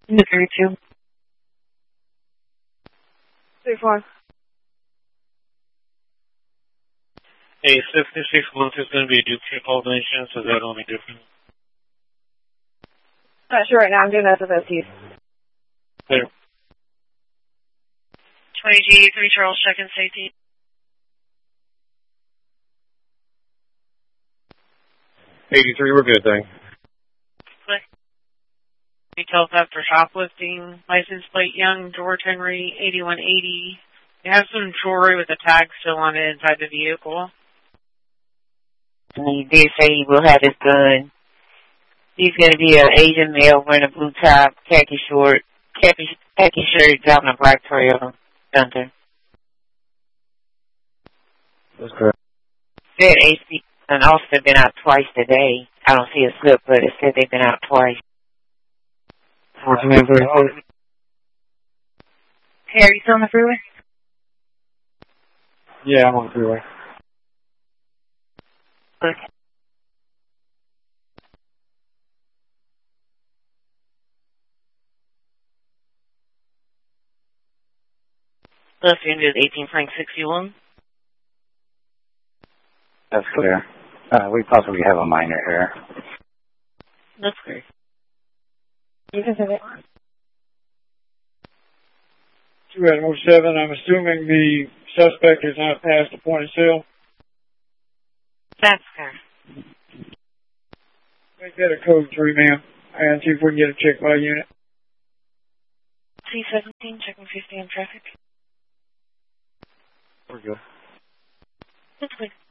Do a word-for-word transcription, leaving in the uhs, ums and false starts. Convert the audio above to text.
Three two. Three four. A sixty-six months is going to be a duplicate combination, so that will be different. Not sure right now. I'm doing S F S Ts. Clear. twenty G eighty-three Charles, check-in safety. eighty-three, we're good, thanks. Click. Details after shoplifting. License plate Young, George Henry, eighty-one eighty. You have some jewelry with a tag still on it inside the vehicle. And he did say he will have his gun. He's going to be an Asian male wearing a blue top, khaki short, khaki, khaki shirt, driving a black Toyota Thunder. That's correct. Said H P and officer been out twice today. I don't see a slip, but it said they've been out twice. fourteen thirty-four. Hey, are you still on the freeway? Yeah, I'm on the freeway. Okay. Left unit is eighteen Frank sixty-one. That's clear. Uh, we possibly have a minor here. That's great. You can send it. two oh seven, I'm assuming the suspect is not past the point of sale. That's fair. Make that a code three, ma'am, and see if we can get a check by unit. C seventeen, checking fifty on traffic. We're good. That's good.